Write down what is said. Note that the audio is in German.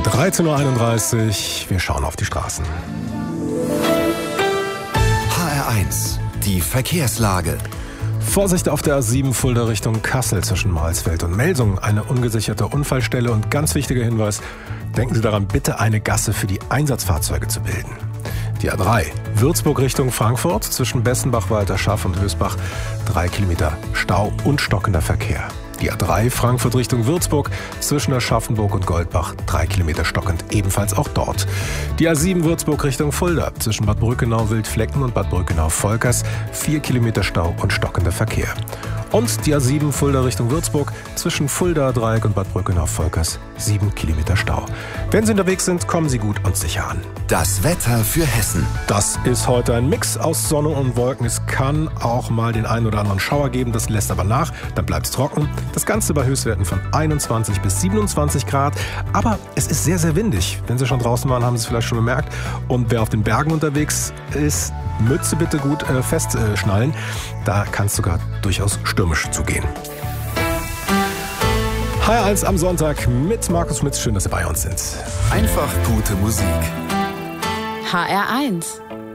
13:31 Uhr, wir schauen auf die Straßen. HR1, die Verkehrslage. Vorsicht auf der A7 Fulda Richtung Kassel zwischen Mahlsfeld und Melsungen. Eine ungesicherte Unfallstelle und ganz wichtiger Hinweis, denken Sie daran, bitte eine Gasse für die Einsatzfahrzeuge zu bilden. Die A3 Würzburg Richtung Frankfurt zwischen Bessenbach, Walterschaff und Hösbach 3 Kilometer Stau und stockender Verkehr. Die A3 Frankfurt Richtung Würzburg zwischen Aschaffenburg und Goldbach 3 Kilometer stockend, ebenfalls auch dort. Die A7 Würzburg Richtung Fulda zwischen Bad Brückenau-Wildflecken und Bad Brückenau-Volkers 4 Kilometer Stau und stockender Verkehr. Und die A7 Fulda Richtung Würzburg zwischen Fulda-Dreieck und Bad Brückenau-Volkers 7 Kilometer Stau. Wenn Sie unterwegs sind, kommen Sie gut und sicher an. Das Wetter für Hessen. Das ist heute ein Mix aus Sonne und Wolken. Es kann auch mal den einen oder anderen Schauer geben, das lässt aber nach, dann bleibt es trocken. Das Ganze bei Höchstwerten von 21 bis 27 Grad. Aber es ist sehr, sehr windig. Wenn Sie schon draußen waren, haben Sie es vielleicht schon bemerkt. Und wer auf den Bergen unterwegs ist, Mütze bitte gut festschnallen. Da kann es sogar durchaus stürmisch zugehen. HR1 am Sonntag mit Markus Schmitz. Schön, dass Sie bei uns sind. Einfach gute Musik. HR1